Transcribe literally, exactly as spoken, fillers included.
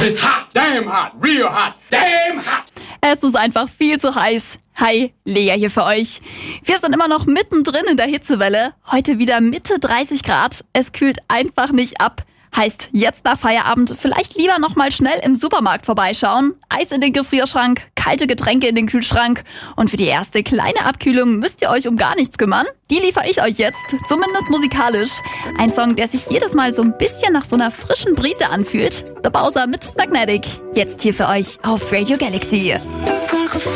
It's hot, damn hot, real hot, damn hot. Es ist einfach viel zu heiß. Hi, Lea hier für euch. Wir sind immer noch mittendrin in der Hitzewelle. Heute wieder Mitte dreißig Grad. Es kühlt einfach nicht ab. Heißt, jetzt nach Feierabend vielleicht lieber noch mal schnell im Supermarkt vorbeischauen. Eis in den Gefrierschrank, kalte Getränke in den Kühlschrank. Und für die erste kleine Abkühlung müsst ihr euch um gar nichts kümmern. Die liefere ich euch jetzt, zumindest musikalisch. Ein Song, der sich jedes Mal so ein bisschen nach so einer frischen Brise anfühlt. The Bowser mit Magnetic. Jetzt hier für euch auf Radio Galaxy.